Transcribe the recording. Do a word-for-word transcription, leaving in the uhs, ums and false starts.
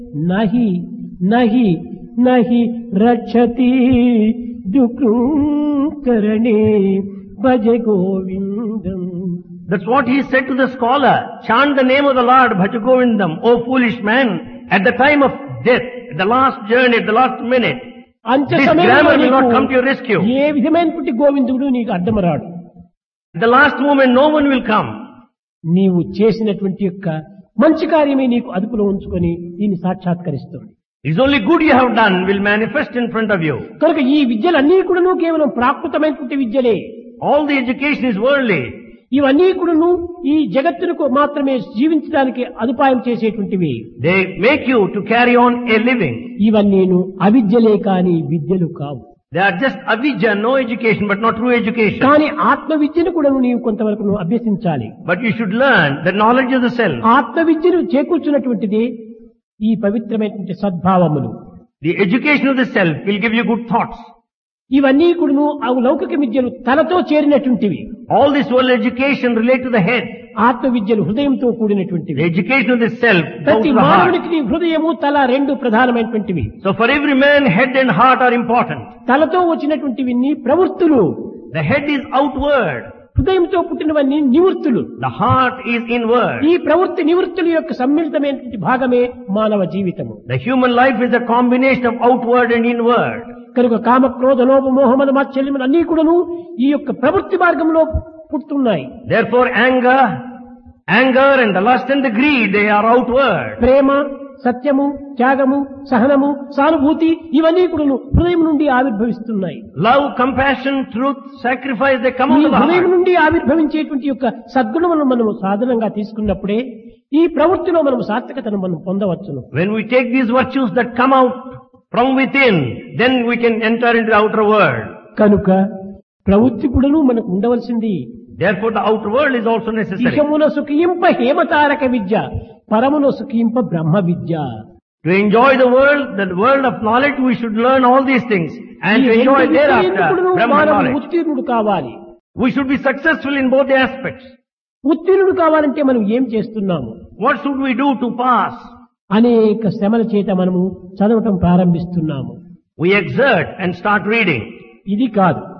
నహి నహి నహి రక్షతి దుఃఖకరణే భజ గోవిందం. That's what he said to the scholar. Chant the name of the Lord, Bhaja Govindam, O foolish man, at the time of death, at the last journey, at the last minute. This grammar will not come to your rescue. ఏ విధమైనటువంటి గోవిందుడు నీకు అడ్డమరాడు. At the last moment, no one will come. నీవు చేసినటువంటి యొక్క మంచి కార్యమే నీకు అదుపులో ఉంచుకొని దీన్ని సాక్షాత్కరిస్తుంది. It's only good you have done will manifest in front of you. కనుక ఈ విద్యలన్నీ కూడాను కేవలం ప్రాకృతమైనటువంటి విద్యలే. All the education is worldly. ఇవన్నీ కూడాను ఈ జగత్తుకు మాత్రమే జీవించడానికి అదుపాయం చేసేటువంటివి. They make you to carry on a living. ఇవన్నీను అవిద్యలే కాని విద్యలు కావు. They are just avidya, no education, but not true education. కానీ ఆత్మ విద్యను కూడా నీవు కొంతవరకు నువ్వు అభ్యసించాలి. But you should learn the knowledge of the self. ఆత్మ విద్యను చేకూర్చున్నటువంటిది ఈ పవిత్రమైనటువంటి సద్భావములు. The education of the self will give you good thoughts. ఇవన్నీ కూడాను ఆ లౌకిక విద్యలు తలతో చేరినటువంటివి. All this world education relate to the head. ఆత్మ విద్యలు హృదయంతో కూడినటువంటివి. The education of the self goes ప్రతి to the heart. మానవునికి హృదయము తల రెండు ప్రధానమైనటువంటివి. So for every man, head and heart are important. తలతో వచ్చినటువంటివి ప్రవృత్తులు. The head is outward. హృదయంతో పుట్టినవన్నీ నివృత్తులు. The heart is inward. ఈ ప్రవృత్తి నివృత్తుల యొక్క సమ్మిళితమైనటువంటి భాగమే మానవ జీవితము. The human life is a combination of outward and inward. కనుక కామ క్రోధ లోభ మోహములు మాత్సర్యములు అన్నీ కూడాను ఈ యొక్క ప్రవృత్తి మార్గంలో పుట్టున్నాయి. Therefore anger, anger and the lust and the greed, they are outward. ప్రేమ, సత్యము, త్యాగము, సహనము, సానుభూతి ఇవన్నీ కూడాను హృదయం నుండి ఆవిర్భవిస్తున్నాయి. Love, compassion, truth, sacrifice, they come ఈ out of the హృదయం heart. నుండి ఆవిర్భవించేటువంటి యొక్క సద్గుణములను మనము సాధనంగా తీసుకున్నప్పుడే ఈ ప్రవృత్తిలో మనము సార్థకతను మనం పొందవచ్చును. When we take these virtues that come out from within, then we can enter into the outer world. కనుక ప్రవృత్తి కూడాను మనకు ఉండవలసింది. Therefore the outer world is also necessary. ఇహమున సుఖింప హేమతారక Vidya, పరమున సుఖింప Brahma Vidya. To enjoy the world, the world of knowledge, we should learn all these things. And to enjoy thereafter, Brahma knowledge. ఉత్తీర్ణుడు కావాలి. We should be successful in both the aspects. ఉత్తీర్ణుడు కావాలంటే మనం ఏం చేస్తున్నాము? What should we do to pass? అనేక శ్రమల చేత మనము చదవటం ప్రారంభిస్తున్నాము. We exert and start reading. ఇది కాదు.